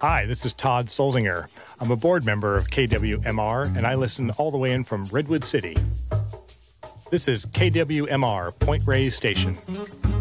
Hi, this is Todd Solzinger. I'm a board member of KWMR, and I listen all the way in from Redwood City. This is KWMR, Point Reyes Station.